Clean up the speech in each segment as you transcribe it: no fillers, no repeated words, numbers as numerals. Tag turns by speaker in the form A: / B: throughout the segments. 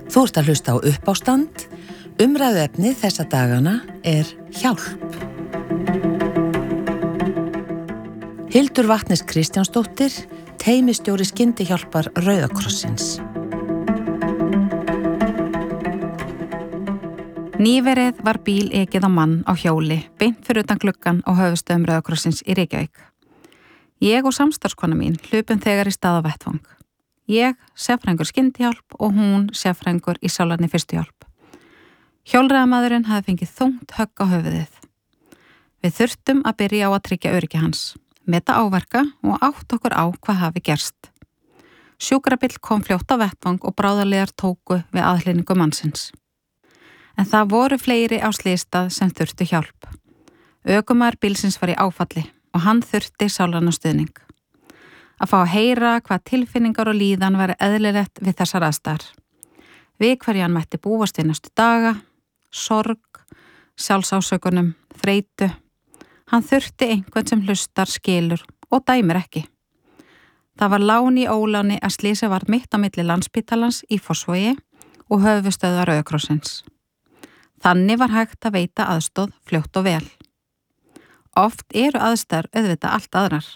A: Þú ert að hlusta á Uppástand. Umræðuefnið þessa dagana er hjálp. Hildur Vatnes Kristjánsdóttir, teymistjóri skyndihjálpar Rauða krossins.
B: Nýverið var bíl ekið á mann á hjóli, beint fyrir utan gluggan á höfuðstöðum Rauða krossins í Reykjavík. Ég og samstarfskona mín hlupum þegar í stað á vettvang. Ég, sérfræðingur skyndihjálp og hún, sérfræðingur í sálrænni fyrstuhjálp. Hjólreiðamaðurinn hafði fengið þungt högg á höfuðið. Við þurftum að byrja á að tryggja öryggi hans, meta áverka og átt okkur á hvað hafi gerst. Sjúkrabill kom fljótt á vettvang og bráðarlegar tóku við aðhlynningu mannsins. En það voru fleiri á slysstað sem þurftu hjálp. Ökumaður bílsins var í áfalli og hann þurfti sálrænan stuðning. Að fá að heyra hvað tilfinningar og líðan væri eðlilegt við þessar aðstæður. Við hverju hann mætti búast við næstu daga, sorg, sjálfsásökunum, þreytu. Hann þurfti einhvern sem hlustar, skilur og dæmir ekki. Það var lán í óláni að slysið var mitt á milli Landspítalans í Fossvogi og höfuðstöðvar Rauða krossins. Þannig var hægt að veita aðstoð fljótt og vel. Oft eru aðstæður auðvitað allt aðrar.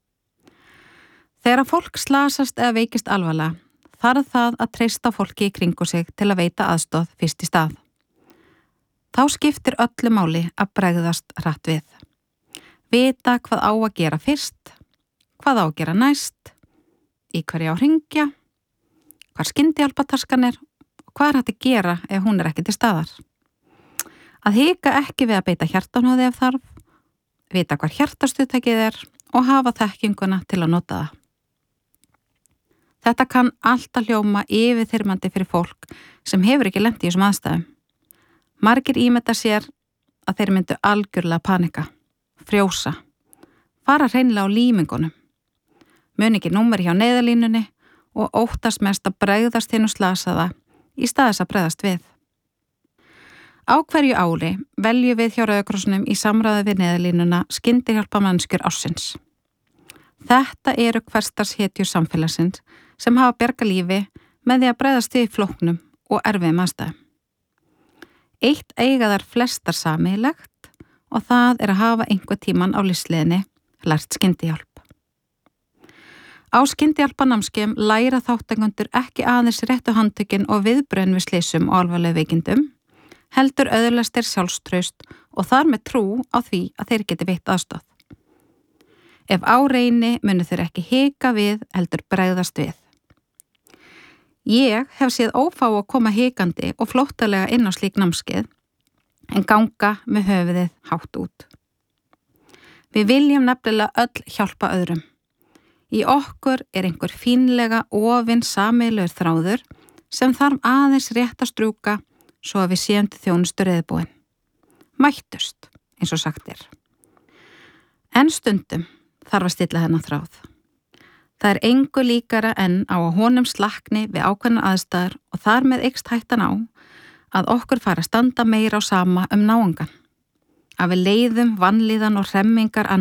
B: Þegar fólk slasast eða veikist alvarlega, þarf það að treysta fólki í kringu sig til að veita aðstoð fyrst í stað. Þá skiptir öllu máli að bregðast hratt við. Vita hvað á að gera fyrst, hvað á að gera næst, í hverju á að hringja, hvar skyndihjálpartaskan er og hvað er hægt að gera ef hún er ekki til staðar. Að hika ekki við að beita hjartahnoði ef þarf, vita hvar hjartastuðtækið er og hafa þekkinguna til að nota það. Þetta kann alltaf hljóma yfirþyrmandi fyrir fólk sem hefur ekki lent í þessum aðstæðum. Margir ímynda sér að þeir myndu algjörlega panika, frjósa, fara hreinlega á límingunum, mun ekki númer hjá neyðarlínunni og óttast mest að bregðast hinn og slasaða í stað þess að bregðast við. Á hverju ári veljum við hjá Rauða krossinum í samráði við neyðarlínuna skyndihjálparmannskjur ársins. Þetta eru hversdagshetjur samfélagsins sem hafa bjargað lífi með því að bregðast við flóknum og erfiðum aðstæðum. Eitt eiga þær flestar sameiginlegt og það er að hafa einhver tíman á lífsleiðinni lært skyndihjálp. Á skyndihjálparnámskeiðum læra þátttakendur ekki aðeins réttu handtökin og viðbrögðin við slysum og alvarlegum veikindum, heldur öðlast þeir sjálfstraust og þar með trú á því að þeir geti veitt aðstoð. Ef á reyni munu þeir ekki hika við heldur bregðast við. Ég hef séð ófá að koma hikandi og flóttalega inn á slík námskeið en ganga með höfuðið hátt út. Við viljum nefnilega öll hjálpa öðrum. Í okkur er einhver fínlega ofinn sameiginlegur þráður sem þarf aðeins rétt að strjúka svo að við séum til þjónustu reiðubúin. Mættust, eins og sagt er. En stundum þarf að stilla þennan þráð. Það er engu líkara en á að honum slakni við ákveðnar aðstæður og þar með eykst hættan á að okkur fara að standa meira á sama náungan. Að við leiðum vanlíðan og hremmingar